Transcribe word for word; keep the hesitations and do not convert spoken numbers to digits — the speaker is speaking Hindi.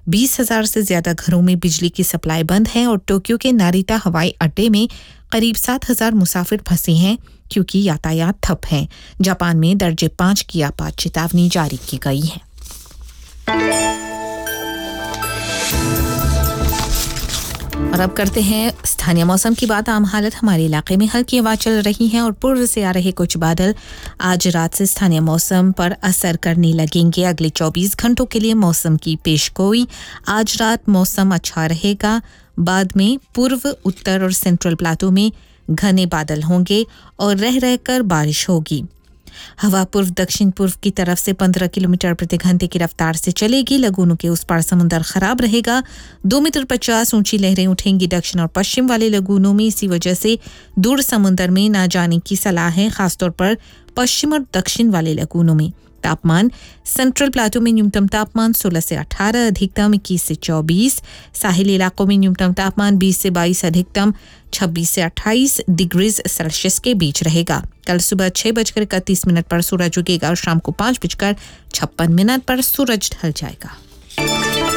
बीस हज़ार से ज़्यादा घरों में बिजली की सप्लाई बंद है और टोक्यो के नारिता हवाई अड्डे में करीब सात हज़ार मुसाफिर फंसे हैं क्योंकि यातायात ठप है। जापान में दर्जे पाँच की आपात चेतावनी जारी की गई है। और अब करते हैं स्थानीय मौसम की बात। आम हालत हमारे इलाके में हल्की हवा चल रही है और पूर्व से आ रहे कुछ बादल आज रात से स्थानीय मौसम पर असर करने लगेंगे। अगले चौबीस घंटों के लिए मौसम की पेशगोई। आज रात मौसम अच्छा रहेगा, बाद में पूर्व, उत्तर और सेंट्रल प्लाटो में घने बादल होंगे और रह रहकर बारिश होगी। हवा पूर्व दक्षिण पूर्व की तरफ से पंद्रह किलोमीटर प्रति घंटे की रफ्तार से चलेगी। लगूनों के उस पार समुद्र खराब रहेगा। दो मीटर पचास ऊंची लहरें उठेंगी दक्षिण और पश्चिम वाले लगूनों में। इसी वजह से दूर समुद्र में ना जाने की सलाह है, खासतौर पर पश्चिम और दक्षिण वाले लगूनों में। तापमान सेंट्रल प्लाटो में न्यूनतम तापमान सोलह से अठारह, अधिकतम इक्कीस से चौबीस। साहिली इलाकों में न्यूनतम तापमान बीस से बाईस, अधिकतम छब्बीस से अट्ठाईस डिग्री सेल्सियस के बीच रहेगा। कल सुबह छह बजकर इकतीस मिनट पर सूरज उगेगा और शाम को पाँच बजकर छप्पन मिनट पर सूरज ढल जाएगा।